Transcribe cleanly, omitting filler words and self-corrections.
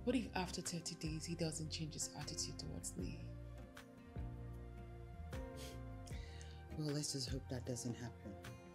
What if after 30 days he doesn't change his attitude towards me? Well, let's just hope that doesn't happen.